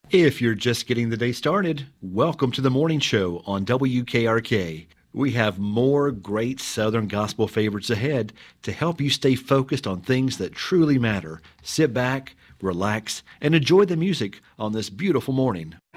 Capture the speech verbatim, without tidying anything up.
If you're just getting the day started, welcome to the morning show on W K R K. We have more great Southern gospel favorites ahead to help you stay focused on things that truly matter. Sit back, relax, and enjoy the music on this beautiful morning.